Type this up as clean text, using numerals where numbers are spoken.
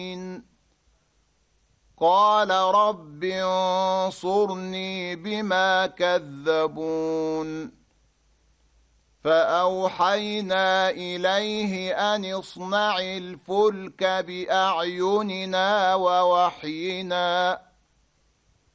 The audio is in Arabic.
قال رب انصرني بما كذبون فأوحينا إليه أن اصنع الفلك بأعيننا ووحينا